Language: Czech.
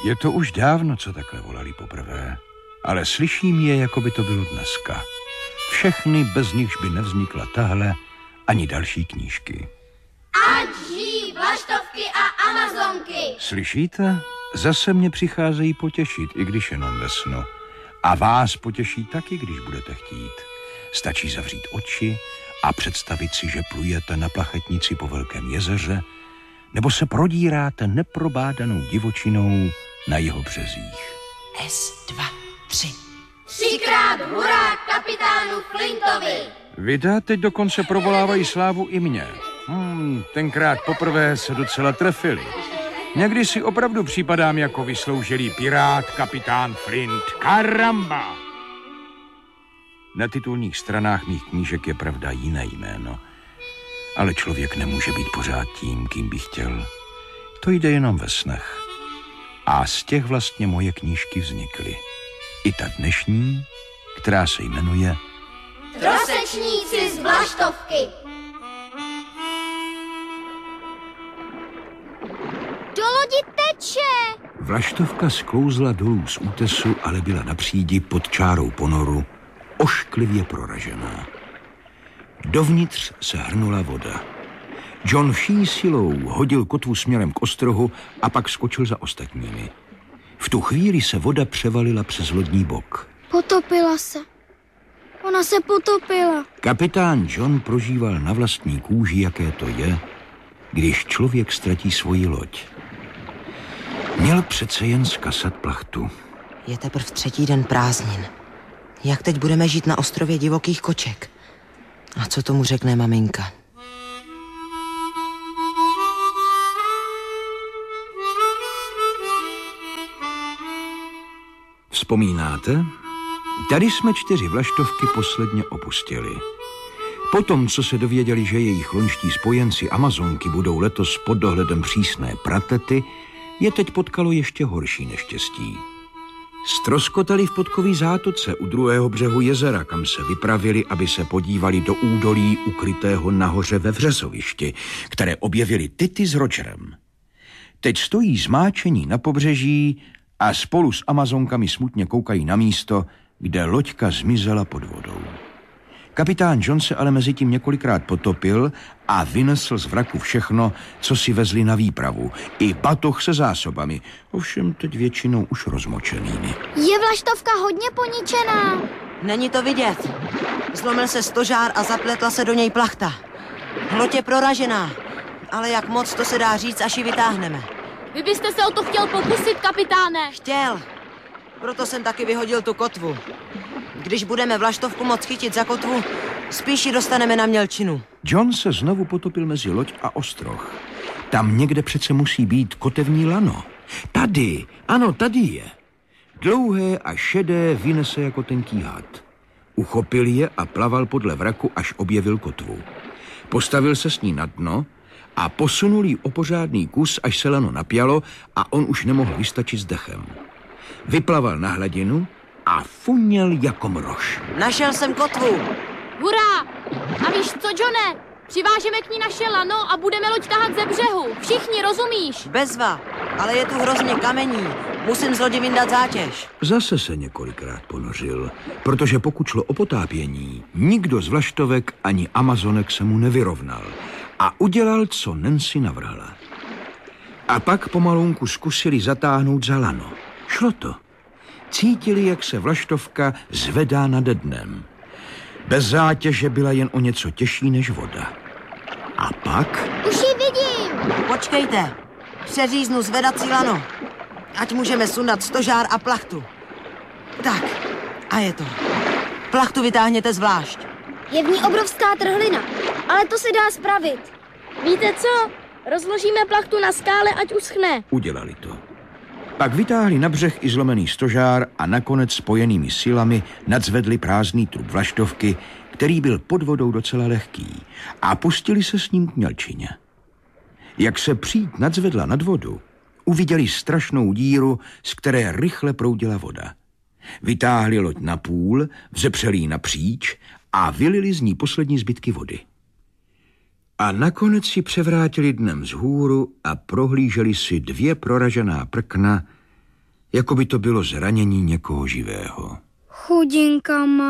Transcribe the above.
Je to už dávno, co takhle volali poprvé, ale slyším je, jako by to bylo dneska. Všechny, bez nichž by nevznikla tahle ani další knížky. Ať žijí vlaštovky a amazonky! Slyšíte? Zase mě přicházejí potěšit, i když jenom ve snu. A vás potěší taky, když budete chtít. Stačí zavřít oči a představit si, že plujete na plachetnici po velkém jezeře, nebo se prodíráte neprobádanou divočinou na jeho březích. S, 2, 3. 3krát hurá kapitánu Flintovi! Vydá, teď dokonce provolávají slávu i mě. Tenkrát poprvé se docela trefili. Někdy si opravdu připadám jako vysloužilý pirát kapitán Flint. Karamba! Na titulních stranách mých knížek je pravda jiné jméno. Ale člověk nemůže být pořád tím, kým by chtěl. To jde jenom ve snech. A z těch vlastně moje knížky vznikly. I ta dnešní, která se jmenuje Trosečníci z vlaštovky. Do lodi teče! Vlaštovka sklouzla dolů z útesu, ale byla na přídi pod čárou ponoru, ošklivě proražená. Dovnitř se hrnula voda. John vší silou hodil kotvu směrem k ostrohu a pak skočil za ostatními. V tu chvíli se voda převalila přes lodní bok. Potopila se. Ona se potopila. Kapitán John prožíval na vlastní kůži, jaké to je, když člověk ztratí svoji loď. Měl přece jen zkasat plachtu. Je teprv 3. den prázdnin. Jak teď budeme žít na ostrově divokých koček? A co tomu řekne maminka? Vzpomínáte? Tady jsme 4 vlaštovky posledně opustili. Potom, co se dověděli, že jejich loňští spojenci Amazonky budou letos pod dohledem přísné pratety, je teď potkalo ještě horší neštěstí. Ztroskotali v Podkový zátoce u druhého břehu jezera, kam se vypravili, aby se podívali do údolí ukrytého nahoře ve vřesovišti, které objevili Tity s Rogerem. Teď stojí zmáčení na pobřeží a spolu s Amazonkami smutně koukají na místo, kde loďka zmizela pod vodou. Kapitán John se ale mezi tím několikrát potopil a vynesl z vraku všechno, co si vezli na výpravu. I batoh se zásobami, ovšem teď většinou už rozmočenými. Je vlaštovka hodně poničená. Není to vidět. Zlomil se stožár a zapletla se do něj plachta. Loď je proražená, ale jak moc, to se dá říct, až ji vytáhneme. Vy byste se o to chtěl pokusit, kapitáne. Chtěl. Proto jsem taky vyhodil tu kotvu. Když budeme vlaštovku moc chytit za kotvu, spíš ji dostaneme na mělčinu. John se znovu potopil mezi loď a ostroh. Tam někde přece musí být kotevní lano. Tady, ano, tady je. Dlouhé a šedé vynese jako tenký had. Uchopil je a plaval podle vraku, až objevil kotvu. Postavil se s ní na dno a posunul ji o pořádný kus, až se lano napjalo a on už nemohl vystačit s dechem. Vyplaval na hladinu a funěl jako mrož. Našel jsem kotvu. Hurá! A víš co, Johne? Přivážeme k ní naše lano a budeme loď tahat ze břehu. Všichni, rozumíš? Bezva, ale je tu hrozně kamení. Musím z lodi vyndat zátěž. Zase se několikrát ponořil, protože pokud šlo o potápění, nikdo z vlaštovek ani Amazonek se mu nevyrovnal a udělal, co Nancy navrhla. A pak pomalunku zkusili zatáhnout za lano. Šlo to. Cítili, jak se vlaštovka zvedá nade dnem. Bez zátěže byla jen o něco těžší než voda. A pak... Už ji vidím. Počkejte. Přeříznu zvedací lano. Ať můžeme sundat stožár a plachtu. Tak, a je to. Plachtu vytáhněte zvlášť. Je v ní obrovská trhlina, ale to se dá spravit. Víte co? Rozložíme plachtu na skále, ať uschne. Udělali to. Pak vytáhli na břeh i zlomený stožár a nakonec spojenými silami nadzvedli prázdný trup vlaštovky, který byl pod vodou docela lehký, a pustili se s ním k mělčině. Jak se příď nadzvedla nad vodu, uviděli strašnou díru, z které rychle proudila voda. Vytáhli loď na půl, vzepřeli ji napříč a vylili z ní poslední zbytky vody. A nakonec si převrátili dnem vzhůru a prohlíželi si 2 proražená prkna, Jako by to bylo zranění někoho živého. Chudinka má.